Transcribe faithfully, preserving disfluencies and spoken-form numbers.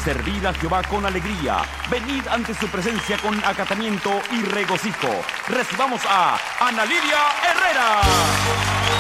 Servid a Jehová con alegría. Venid ante su presencia con acatamiento y regocijo. Recibamos a Ana Lilia Herrera.